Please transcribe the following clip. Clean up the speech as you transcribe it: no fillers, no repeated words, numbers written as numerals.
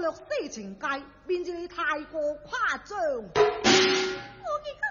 略色情界，便是你太過誇張。我嘅